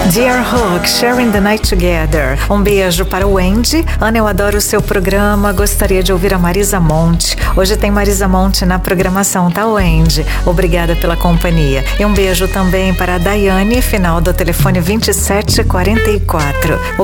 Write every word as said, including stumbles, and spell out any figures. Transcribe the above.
Dear Hook, Sharing the Night Together. Um beijo para o Andy. Ana, eu adoro o seu programa, gostaria de ouvir a Marisa Monte. Hoje tem Marisa Monte na programação, tá, Andy? Obrigada pela companhia. E um beijo também para a Daiane, final do telefone vinte e sete quarenta e quatro.